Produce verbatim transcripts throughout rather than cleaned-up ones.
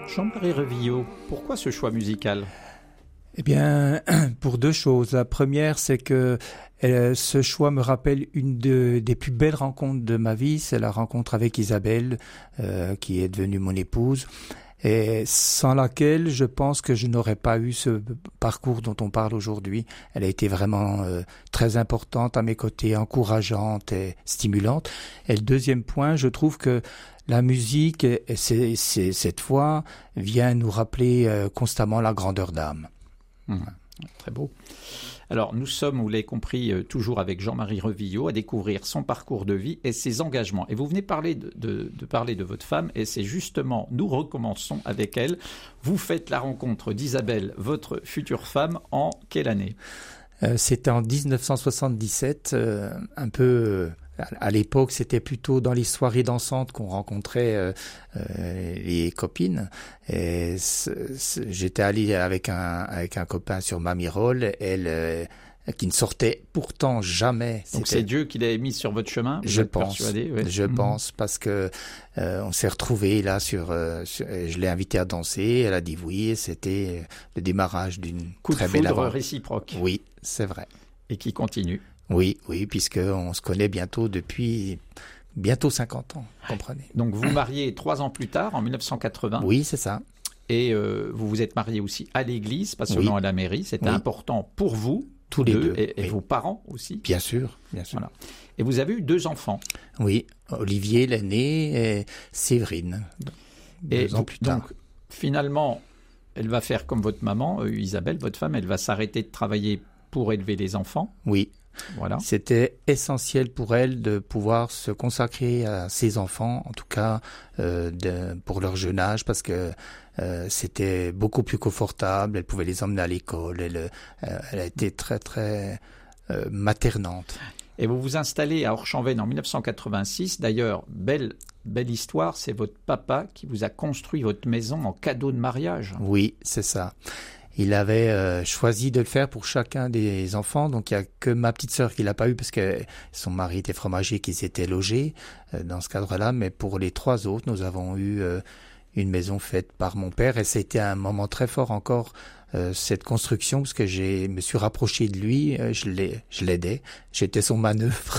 Jean-Marie Revillot, pourquoi ce choix musical ? Eh bien, pour deux choses. La première, c'est que euh, ce choix me rappelle une de, des plus belles rencontres de ma vie. C'est la rencontre avec Isabelle, euh, qui est devenue mon épouse. Et sans laquelle, je pense que je n'aurais pas eu ce parcours dont on parle aujourd'hui. Elle a été vraiment euh, très importante à mes côtés, encourageante et stimulante. Et le deuxième point, je trouve que la musique, et c'est, c'est, cette fois, vient nous rappeler euh, constamment la grandeur d'âme. Mmh, très beau. Alors, nous sommes, vous l'avez compris, euh, toujours avec Jean-Marie Revillot, à découvrir son parcours de vie et ses engagements. Et vous venez parler de, de, de parler de votre femme, et c'est justement, nous recommençons avec elle. Vous faites la rencontre d'Isabelle, votre future femme, en quelle année ? euh, C'était en dix-neuf cent soixante-dix-sept, euh, un peu... Euh, à l'époque, c'était plutôt dans les soirées dansantes qu'on rencontrait euh, euh, les copines. Et c'est, c'est, j'étais allé avec un avec un copain sur Mamirol, elle euh, qui ne sortait pourtant jamais. Donc c'est Dieu qui l'a mis sur votre chemin. Vous je êtes pense. Persuadé, ouais. Je mmh. pense parce que euh, on s'est retrouvés là sur, euh, sur. Je l'ai invitée à danser. Elle a dit oui. Et c'était le démarrage d'une coup très de belle foudre aventure. Réciproque. Oui, c'est vrai. Et qui continue. Oui, oui, puisqu'on se connaît bientôt depuis bientôt cinquante ans, comprenez. Donc vous mariez trois ans plus tard, en dix-neuf cent quatre-vingts. Oui, c'est ça. Et euh, vous vous êtes marié aussi à l'église, pas seulement oui. à la mairie. C'était oui. important pour vous, tous les deux, et, et oui. vos parents aussi. Bien sûr, bien sûr. Voilà. Et vous avez eu deux enfants. Oui, Olivier l'aîné et Séverine, deux et ans vous, plus tard. Donc finalement, elle va faire comme votre maman, euh, Isabelle, votre femme, elle va s'arrêter de travailler pour élever les enfants. Oui. Voilà. C'était essentiel pour elle de pouvoir se consacrer à ses enfants, en tout cas euh, de, pour leur jeune âge, parce que euh, c'était beaucoup plus confortable. Elle pouvait les emmener à l'école. Elle, euh, elle a été très très euh, maternante. Et vous vous installez à Orchambaine en dix-neuf cent quatre-vingt-six. D'ailleurs, belle belle histoire, c'est votre papa qui vous a construit votre maison en cadeau de mariage. Oui, c'est ça. Il avait euh, choisi de le faire pour chacun des enfants, donc il n'y a que ma petite sœur qui l'a pas eu parce que son mari était fromager, qui s'était logé euh, dans ce cadre-là, mais pour les trois autres, nous avons eu euh, une maison faite par mon père, et c'était un moment très fort encore, euh, cette construction, parce que je me suis rapproché de lui, euh, je, l'ai, je l'aidais, j'étais son manœuvre.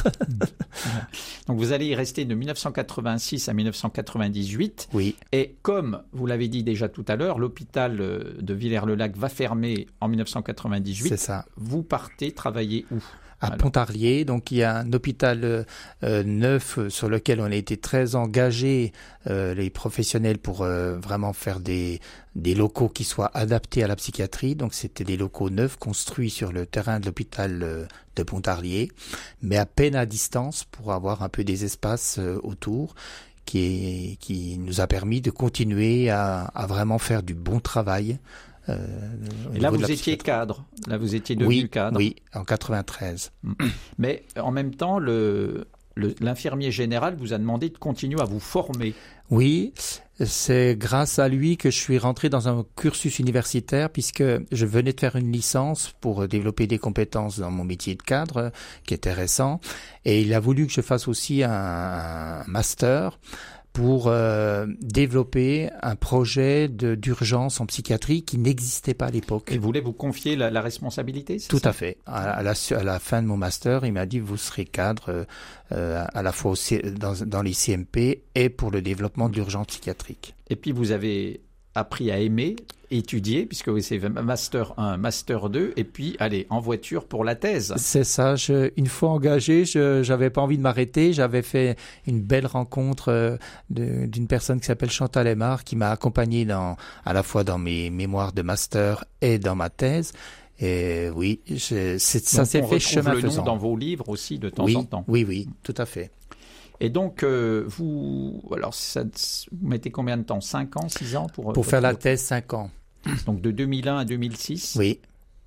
Donc vous allez y rester de dix-neuf cent quatre-vingt-six à dix-neuf cent quatre-vingt-dix-huit. Oui. Et comme vous l'avez dit déjà tout à l'heure, l'hôpital de Villers-le-Lac va fermer en dix-neuf cent quatre-vingt-dix-huit. C'est ça. Vous partez travailler où ? À Alors. Pontarlier, donc il y a un hôpital euh, neuf sur lequel on a été très engagés, euh, les professionnels, pour euh, vraiment faire des, des locaux qui soient adaptés à la psychiatrie. Donc c'était des locaux neufs construits sur le terrain de l'hôpital euh, de Pontarlier, mais à peine à distance pour avoir un peu des espaces euh, autour, qui, est, qui nous a permis de continuer à, à vraiment faire du bon travail. Euh, Et là, vous étiez cadre. Là, vous étiez devenu oui, cadre. Oui, en quatre-vingt-treize. Mais en même temps, le, le, l'infirmier général vous a demandé de continuer à vous former. Oui, c'est grâce à lui que je suis rentré dans un cursus universitaire, puisque je venais de faire une licence pour développer des compétences dans mon métier de cadre, qui était récent. Et il a voulu que je fasse aussi un, un master pour euh, développer un projet de, d'urgence en psychiatrie qui n'existait pas à l'époque. Il voulait vous confier la, la responsabilité, c'est Tout ça ? à fait. À, à, la, à la fin de mon master, il m'a dit vous serez cadre euh, à la fois au C, dans, dans les C M P et pour le développement de l'urgence psychiatrique. Et puis vous avez appris à aimer, étudier, puisque c'est master un, master deux, et puis allez, en voiture pour la thèse. C'est ça, je, une fois engagé, je j'avais pas envie de m'arrêter, j'avais fait une belle rencontre euh, de, d'une personne qui s'appelle Chantal Aymar, qui m'a accompagné dans, à la fois dans mes mémoires de master et dans ma thèse. Et oui, je, c'est, ça s'est fait chemin faisant. On retrouve le nom dans vos livres aussi de temps oui, en temps. Oui, oui, tout à fait. Et donc, euh, vous, alors, ça, vous mettez combien de temps ? cinq ans, six ans pour, pour faire la thèse, cinq ans. Donc, de deux mille un à deux mille six. Oui.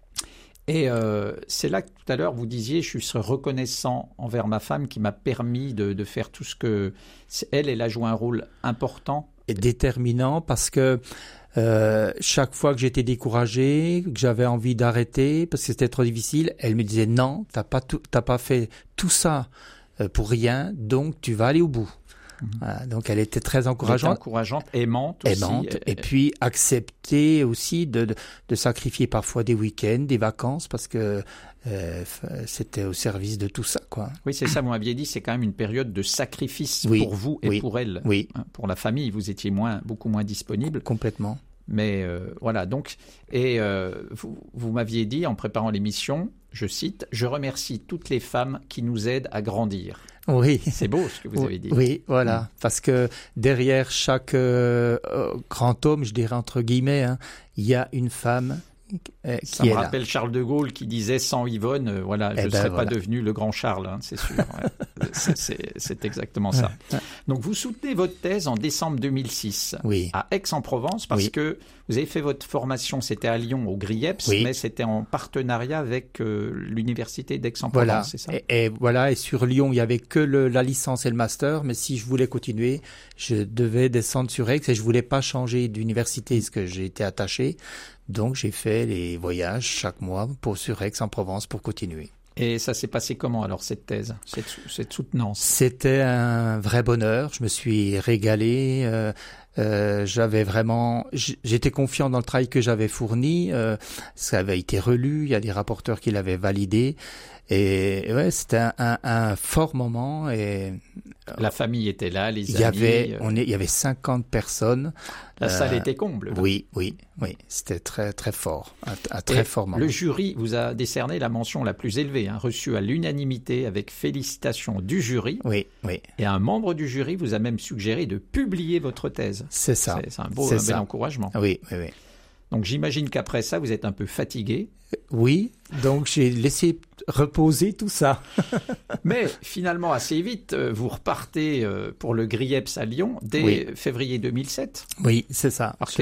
Et euh, c'est là que tout à l'heure, vous disiez, je suis reconnaissant envers ma femme qui m'a permis de, de faire tout ce que... Elle, elle a joué un rôle important. Et déterminant, parce que euh, chaque fois que j'étais découragé, que j'avais envie d'arrêter, parce que c'était trop difficile, elle me disait non, t'as pas, tout, t'as pas fait tout ça pour rien, donc tu vas aller au bout. Mmh. Voilà, donc elle était très encourageante. encourageante, aimante aussi. Aimante, et, et puis accepter aussi de, de, de sacrifier parfois des week-ends, des vacances, parce que euh, c'était au service de tout ça, quoi. Oui, c'est ça, vous m'aviez dit, c'est quand même une période de sacrifice oui, pour vous et oui, pour elle. Oui. Pour la famille, vous étiez moins, beaucoup moins disponible. Complètement. Mais euh, voilà, donc, et euh, vous, vous m'aviez dit en préparant l'émission, je cite, « Je remercie toutes les femmes qui nous aident à grandir ». Oui. C'est beau ce que vous avez dit. Oui, voilà, mmh. Parce que derrière chaque euh, grand homme, je dirais entre guillemets, hein, il y a une femme euh, qui Ça me est rappelle là. Charles de Gaulle qui disait « Sans Yvonne, euh, voilà, je ne eh ben, serais voilà. pas devenu le grand Charles hein, », c'est sûr. Ouais. c'est, c'est, c'est exactement ça. Donc vous soutenez votre thèse en décembre deux mille six oui. à Aix-en-Provence parce oui. que vous avez fait votre formation, c'était à Lyon, au GRIEPS, oui. mais c'était en partenariat avec euh, l'université d'Aix-en-Provence, voilà. c'est ça ? et, et voilà, et sur Lyon, il n'y avait que le, la licence et le master, mais si je voulais continuer, je devais descendre sur Aix et je ne voulais pas changer d'université parce que j'ai été attaché. Donc j'ai fait les voyages chaque mois pour, sur Aix-en-Provence pour continuer. Et ça s'est passé comment alors cette thèse, cette, cette soutenance ? C'était un vrai bonheur, je me suis régalé, euh, euh, j'avais vraiment, j'étais confiant dans le travail que j'avais fourni, euh, ça avait été relu, il y a des rapporteurs qui l'avaient validé, et ouais, c'était un, un, un fort moment. Et la famille était là, les amis. Il y avait, on est, il y avait cinquante personnes. La euh, salle était comble. Oui, oui, oui. C'était très, très fort, un, un très et fort moment. Le jury vous a décerné la mention la plus élevée, hein, reçue à l'unanimité avec félicitations du jury. Oui, oui. Et un membre du jury vous a même suggéré de publier votre thèse. C'est ça. C'est, c'est un beau, un bel encouragement. Oui, oui, oui. Donc j'imagine qu'après ça, vous êtes un peu fatigué. Oui, donc j'ai laissé reposer tout ça. Mais finalement, assez vite, vous repartez pour le GRIEPS à Lyon dès oui. février deux mille sept. Oui, c'est ça. Alors,